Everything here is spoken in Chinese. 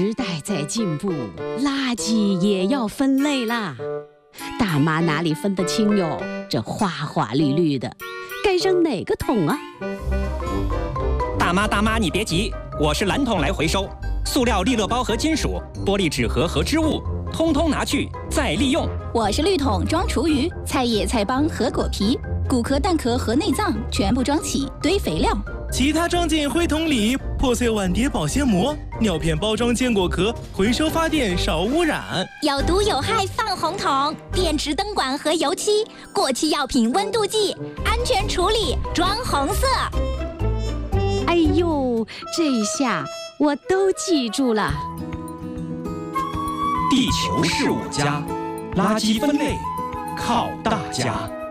时代在进步，垃圾也要分类啦。大妈哪里分得清哟？这花花绿绿的，该扔哪个桶啊？ 大妈，你别急，我是蓝桶来回收。塑料利乐包和金属、玻璃纸盒和织物，通通拿去再利用。 我是绿桶装厨余，菜叶、菜帮和果皮、骨壳、蛋壳和内脏全部装起堆肥料， 其他装进灰桶里。破碎碗碟保鲜膜、尿片包装坚果壳，回收发电少污染。 有毒有害放红桶，电池灯管和油漆、过期药品温度计，安全处理装红色。 哎呦，这下我都记住了。 地球是我家，垃圾分类靠大家。